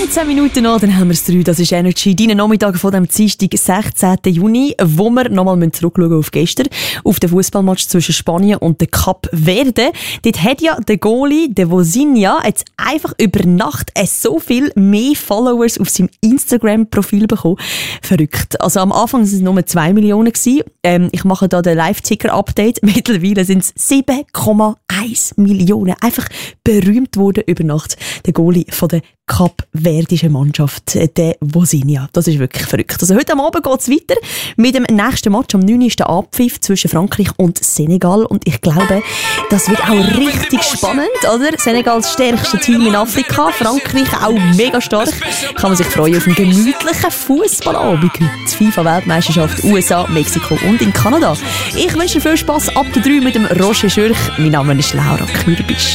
13 Minuten noch, dann haben wir es 3. Das ist Energy. Deine Nachmittag von dem Dienstag, 16. Juni, wo wir nochmal zurückschauen auf gestern, auf den Fußballmatch zwischen Spanien und der Kap Verde. Dort hat ja der Goalie, der Vozinha, jetzt einfach über Nacht so viel mehr Followers auf seinem Instagram-Profil bekommen. Verrückt. Also am Anfang waren es nur 2 Millionen. Ich mache da den Live-Ticker-Update. Mittlerweile sind es 7,1 Millionen. Einfach berühmt wurde über Nacht der Goalie von der kapverdischen Mannschaft, der Vozinha. Das ist wirklich verrückt. Also heute Abend geht es weiter mit dem nächsten Match. Am 9. ist der Abpfiff zwischen Frankreich und Senegal. Und ich glaube, das wird auch richtig spannend, oder? Senegals stärkste Team in Afrika. Frankreich auch mega stark. Kann man sich freuen auf einen gemütlichen Fußballabend. Die FIFA-Weltmeisterschaft, USA, Mexiko und in Kanada. Ich wünsche viel Spass ab der 3 mit dem Roger Schürch. Mein Name ist Laura Kürbisch.